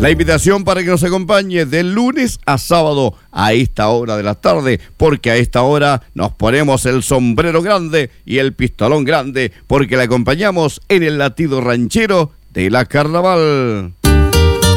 La invitación para que nos acompañe de lunes a sábado a esta hora de la tarde, porque a esta hora nos ponemos el sombrero grande y el pistolón grande, porque la acompañamos en el latido ranchero de la Carnaval.